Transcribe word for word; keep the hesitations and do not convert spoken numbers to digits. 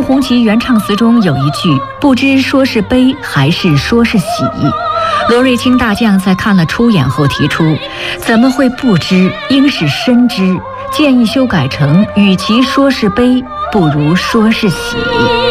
任鸿其原唱词中有一句不知说是悲还是说是喜，罗瑞卿大将在看了初演后提出，怎么会不知，应是深知，建议修改成与其说是悲不如说是喜。